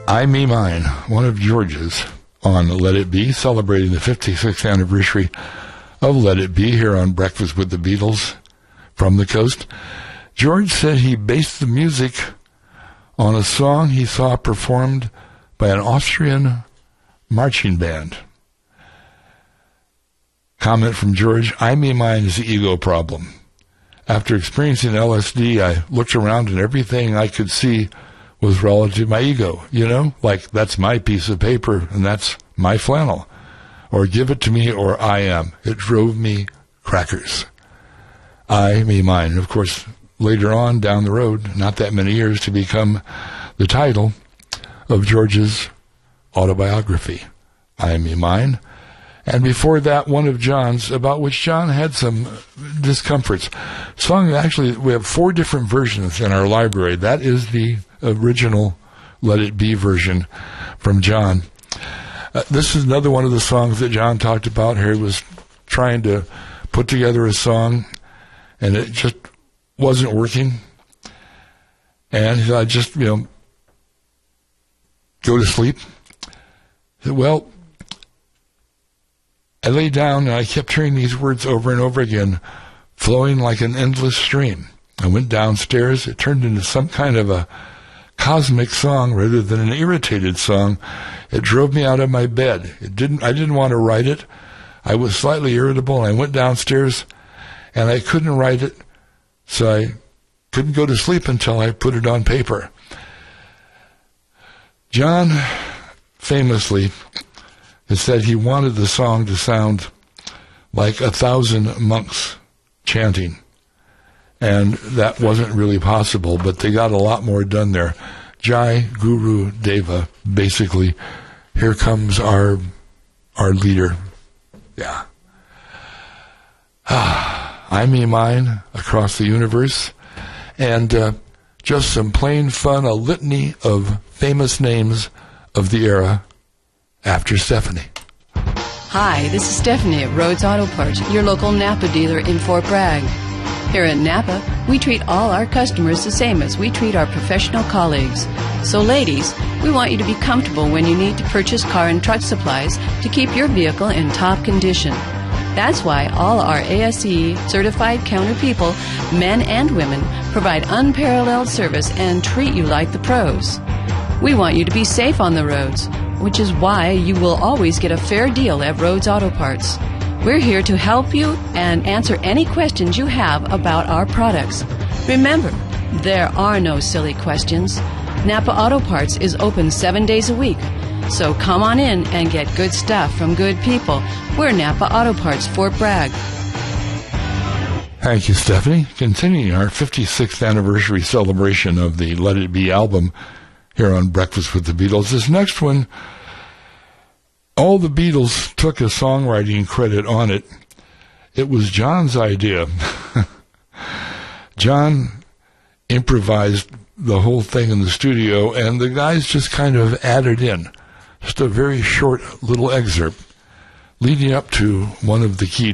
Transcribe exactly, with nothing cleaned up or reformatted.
I Me Mine, one of George's on Let It Be, celebrating the fifty-sixth anniversary of Let It Be here on Breakfast with the Beatles from the coast. George said he based the music on a song he saw performed by an Austrian marching band. Comment from George, I Me Mine is the ego problem. After experiencing L S D, I looked around and everything I could see was relative to my ego. You know, like that's my piece of paper and that's my flannel. Or give it to me or I am. It drove me crackers. I Me Mine. Of course, later on down the road, not that many years, to become the title of George's autobiography, I Me Mine. And before that, one of John's, about which John had some discomforts. Song, actually, we have four different versions in our library. That is the original Let It Be version from John. Uh, this is another one of the songs that John talked about here. He was trying to put together a song, and it just wasn't working. And he said, I just, you know, go to sleep. I said, well, I lay down and I kept hearing these words over and over again, flowing like an endless stream. I went downstairs. It turned into some kind of a cosmic song rather than an irritated song. It drove me out of my bed. It didn't. I didn't want to write it. I was slightly irritable, and I went downstairs, and I couldn't write it, so I couldn't go to sleep until I put it on paper. John famously has said he wanted the song to sound like a thousand monks chanting. And that wasn't really possible, but they got a lot more done there. Jai Guru Deva, basically, here comes our our leader. Yeah. Ah, I Me Mine, across the universe. And uh, just some plain fun, a litany of famous names of the era after Stephanie. Hi, this is Stephanie at Rhodes Auto Parts, your local Napa dealer in Fort Bragg. Here at Napa, we treat all our customers the same as we treat our professional colleagues. So ladies, we want you to be comfortable when you need to purchase car and truck supplies to keep your vehicle in top condition. That's why all our A S E certified counter people, men and women, provide unparalleled service and treat you like the pros. We want you to be safe on the roads, which is why you will always get a fair deal at Rhodes Auto Parts. We're here to help you and answer any questions you have about our products. Remember, there are no silly questions. Napa Auto Parts is open seven days a week. So come on in and get good stuff from good people. We're Napa Auto Parts, Fort Bragg. Thank you, Stephanie. Continuing our fifty-sixth anniversary celebration of the Let It Be album here on Breakfast with the Beatles. This next one, all the Beatles took a songwriting credit on it. It was John's idea. John improvised the whole thing in the studio, and the guys just kind of added in just a very short little excerpt leading up to one of the key